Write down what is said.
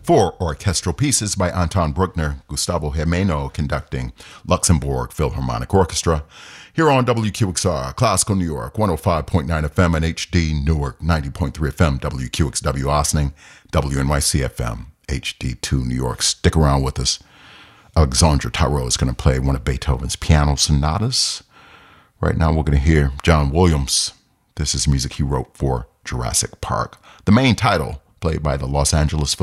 Four orchestral pieces by Anton Bruckner, Gustavo Gimeno conducting, Luxembourg Philharmonic Orchestra. Here on WQXR, Classical New York, 105.9 FM and HD Newark, 90.3 FM, WQXW Ossining, WNYC FM, HD2 New York. Stick around with us. Alexandra Taro is going to play one of Beethoven's piano sonatas. Right now we're going to hear John Williams. This is music he wrote for Jurassic Park. The main title, played by the Los Angeles